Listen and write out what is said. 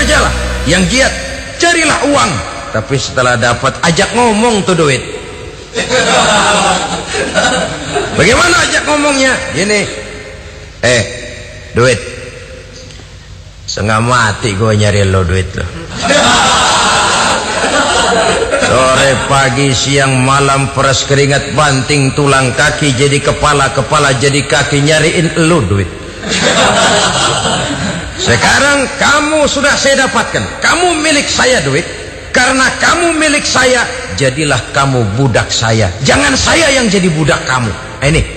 kerjalah, yang giat, carilah uang. Tapi setelah dapat, ajak ngomong tuh duit. Bagaimana ajak ngomongnya? Gini, duit, setengah mati gue nyari lo duit lo. Sore, pagi, siang, malam, peras keringat, banting tulang kaki jadi kepala, kepala jadi kaki, nyariin lo duit. Sekarang kamu sudah saya dapatkan, kamu milik saya duit. Karena kamu milik saya, jadilah kamu budak saya. Jangan saya yang jadi budak kamu. Ini